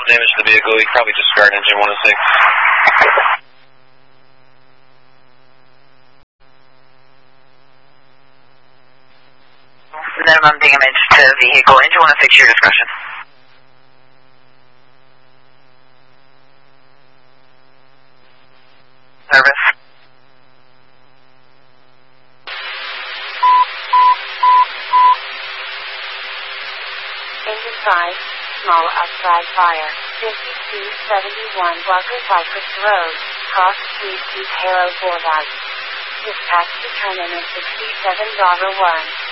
damage to the vehicle. You can probably discard engine 106. Minimum damage to vehicle. Engine 106, your discretion. Service. Engine 5, small outside fire, 5271 Walker Cypress Road, Cross Street, East Harrow Boulevard. Dispatch to turn in at $67.01.